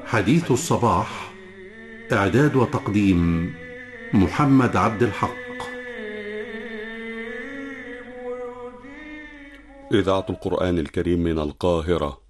حديث الصباح. إعداد وتقديم محمد عبد الحق. إذاعة القرآن الكريم من القاهرة.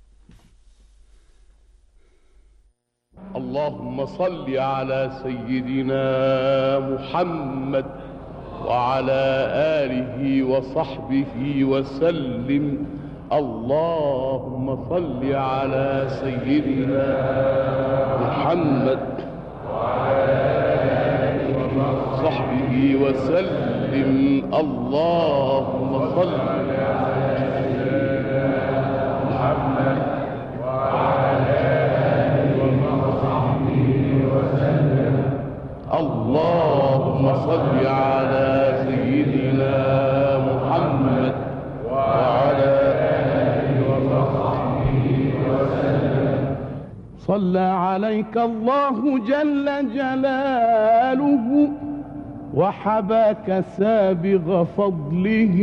اللهم صل على سيدنا محمد وعلى آله وصحبه وسلم. اللهم صل على سيدنا محمد وعلى آله وصحبه وسلم. اللهم صل على سيدنا محمد وعلى آله وصحبه وسلم. اللهم صل على سيدنا محمد وعلى آله وصحبه وسلم. صلى عليك الله جل جلاله وحباك سابغ فضله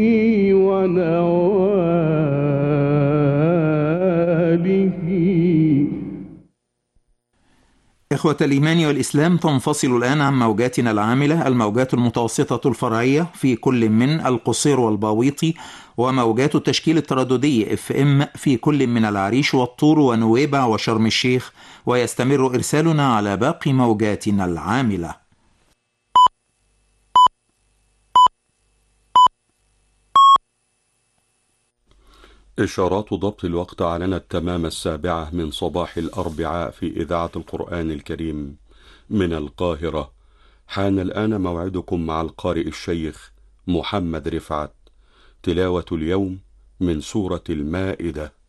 ونواله. إخوة الإيمان والإسلام، تنفصل الآن عن موجاتنا العاملة الموجات المتوسطة الفرعية في كل من القصير والباويطي، وموجات التشكيل الترددي FM في كل من العريش والطور ونويبع وشرم الشيخ، ويستمر إرسالنا على باقي موجاتنا العاملة. إشارات ضبط الوقت أعلنت تمام 7 من صباح الأربعاء في إذاعة القرآن الكريم من القاهرة. حان الآن موعدكم مع القارئ الشيخ محمد رفعت. تلاوة اليوم من سورة المائدة.